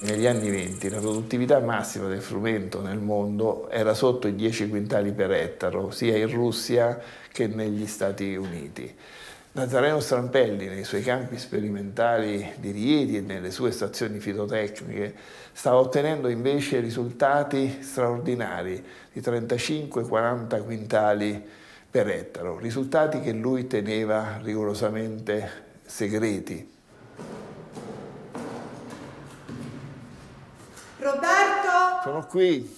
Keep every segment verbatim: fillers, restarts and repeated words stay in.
Negli anni venti la produttività massima del frumento nel mondo era sotto i dieci quintali per ettaro, sia in Russia che negli Stati Uniti. Nazareno Strampelli, nei suoi campi sperimentali di Rieti e nelle sue stazioni fitotecniche, stava ottenendo invece risultati straordinari di trentacinque quaranta quintali per ettaro, risultati che lui teneva rigorosamente segreti. Roberto? Sono qui.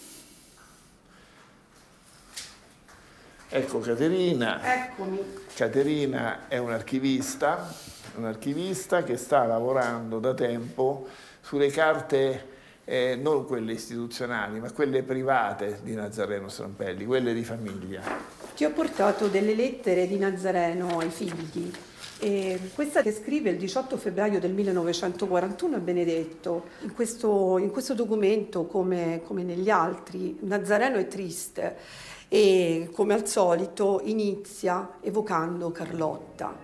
Ecco Caterina. Eccomi. Caterina è un'archivista, un'archivista che sta lavorando da tempo sulle carte, eh, non quelle istituzionali, ma quelle private di Nazareno Strampelli, quelle di famiglia. Ti ho portato delle lettere di Nazareno ai figli. E questa che scrive il diciotto febbraio del millenovecentoquarantuno a Benedetto. In questo, in questo documento, come, come negli altri, Nazareno è triste e, come al solito, inizia evocando Carlotta.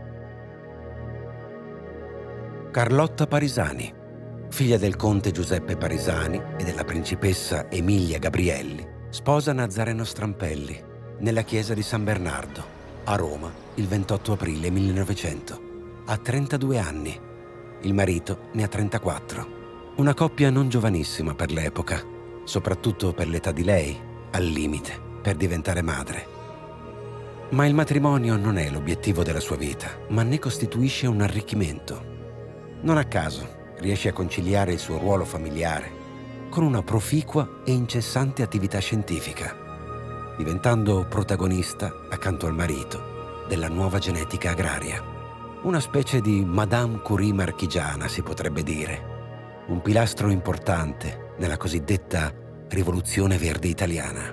Carlotta Parisani, figlia del conte Giuseppe Parisani e della principessa Emilia Gabrielli, sposa Nazareno Strampelli nella chiesa di San Bernardo, a Roma, il ventotto aprile millenovecento. Ha trentadue anni. Il marito ne ha trentaquattro. Una coppia non giovanissima per l'epoca, soprattutto per l'età di lei, al limite per diventare madre. Ma il matrimonio non è l'obiettivo della sua vita, ma ne costituisce un arricchimento. Non a caso riesce a conciliare il suo ruolo familiare con una proficua e incessante attività scientifica, diventando protagonista, accanto al marito, della nuova genetica agraria. Una specie di Madame Curie marchigiana, si potrebbe dire. Un pilastro importante nella cosiddetta rivoluzione verde italiana.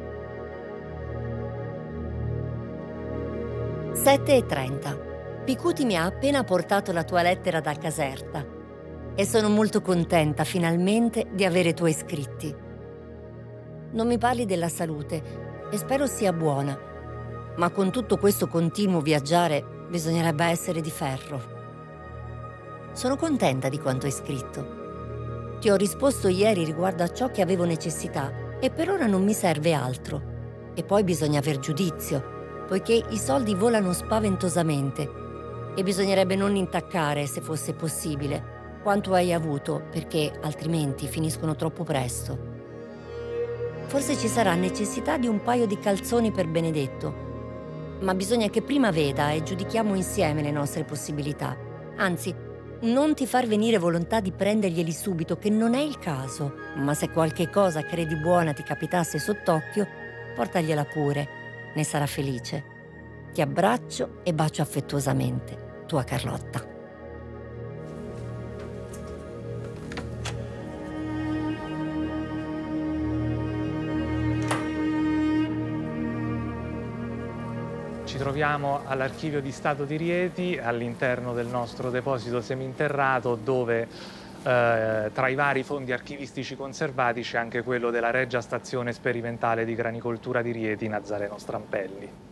sette e trenta. Picuti mi ha appena portato la tua lettera da Caserta e sono molto contenta finalmente di avere i tuoi scritti. Non mi parli della salute e spero sia buona, ma con tutto questo continuo viaggiare bisognerebbe essere di ferro. Sono contenta di quanto hai scritto. Ti ho risposto ieri riguardo a ciò che avevo necessità e per ora non mi serve altro. E poi bisogna aver giudizio, poiché i soldi volano spaventosamente e bisognerebbe non intaccare, se fosse possibile, quanto hai avuto, perché altrimenti finiscono troppo presto. Forse ci sarà necessità di un paio di calzoni per Benedetto, ma bisogna che prima veda e giudichiamo insieme le nostre possibilità. Anzi, non ti far venire volontà di prenderglieli subito, che non è il caso, ma se qualche cosa credi buona ti capitasse sott'occhio, portagliela pure, ne sarà felice. Ti abbraccio e bacio affettuosamente, tua Carlotta. Ci troviamo all'Archivio di Stato di Rieti, all'interno del nostro deposito seminterrato, dove eh, tra i vari fondi archivistici conservati c'è anche quello della Regia Stazione Sperimentale di Granicoltura di Rieti, Nazareno Strampelli.